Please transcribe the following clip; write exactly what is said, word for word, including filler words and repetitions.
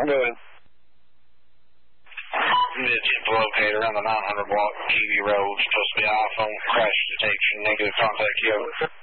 going. Midget locator on the nine hundred block Kiwi Road. Supposed to be iPhone crash detection. Negative contact Yoder.